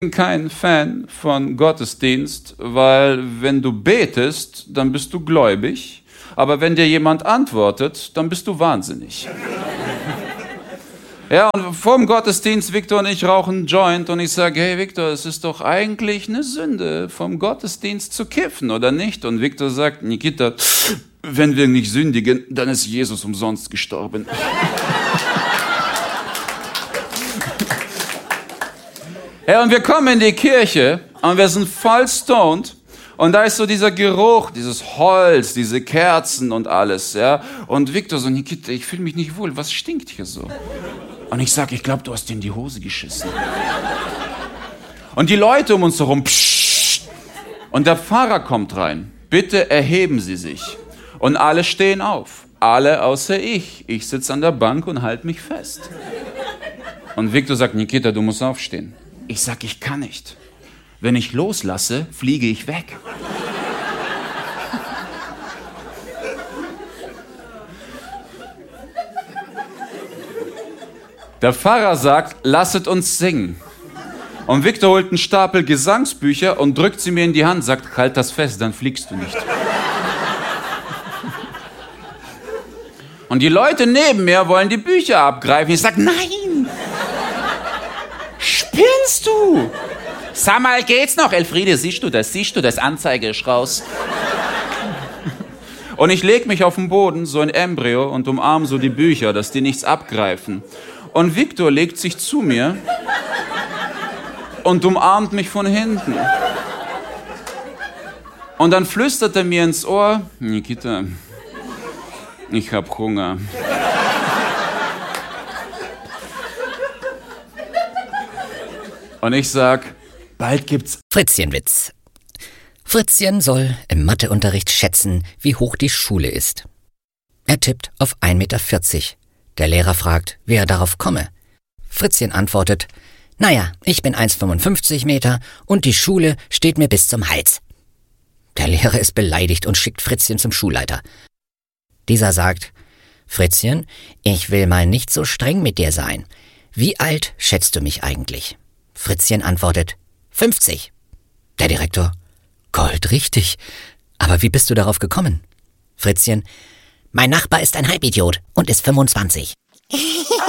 bin kein Fan von Gottesdienst, weil wenn du betest, dann bist du gläubig, aber wenn dir jemand antwortet, dann bist du wahnsinnig. Ja, und vor dem Gottesdienst, Viktor und ich rauchen einen Joint und ich sage, hey Viktor, es ist doch eigentlich eine Sünde, vom Gottesdienst zu kiffen, oder nicht? Und Viktor sagt, Nikita, wenn wir nicht sündigen, dann ist Jesus umsonst gestorben. Ja, und wir kommen in die Kirche und wir sind voll stoned. Und da ist so dieser Geruch, dieses Holz, diese Kerzen und alles, ja. Und Viktor so, Nikita, ich fühle mich nicht wohl, was stinkt hier so? Und ich sage, ich glaube, du hast dir in die Hose geschissen. Und die Leute um uns herum, pssst. Und der Pfarrer kommt rein. Bitte erheben Sie sich. Und alle stehen auf. Alle außer ich. Ich sitze an der Bank und halte mich fest. Und Viktor sagt, Nikita, du musst aufstehen. Ich sage, ich kann nicht. Wenn ich loslasse, fliege ich weg. Der Pfarrer sagt, lasset uns singen. Und Viktor holt einen Stapel Gesangsbücher und drückt sie mir in die Hand, sagt, halt das fest, dann fliegst du nicht. Und die Leute neben mir wollen die Bücher abgreifen. Ich sag, nein! Spinnst du? Sag mal, geht's noch? Elfriede, siehst du das? Anzeige ist raus. Und ich leg mich auf den Boden, so ein Embryo, und umarme so die Bücher, dass die nichts abgreifen. Und Viktor legt sich zu mir und umarmt mich von hinten. Und dann flüstert er mir ins Ohr, Nikita, ich hab Hunger. Und ich sag, bald gibt's Fritzchenwitz. Fritzchen soll im Matheunterricht schätzen, wie hoch die Schule ist. Er tippt auf 1,40 Meter. Der Lehrer fragt, wie er darauf komme. Fritzchen antwortet, naja, ich bin 1,55 Meter und die Schule steht mir bis zum Hals. Der Lehrer ist beleidigt und schickt Fritzchen zum Schulleiter. Dieser sagt, Fritzchen, ich will mal nicht so streng mit dir sein. Wie alt schätzt du mich eigentlich? Fritzchen antwortet, 50. Der Direktor, goldrichtig. Aber wie bist du darauf gekommen? Fritzchen, mein Nachbar ist ein Halbidiot und ist 25.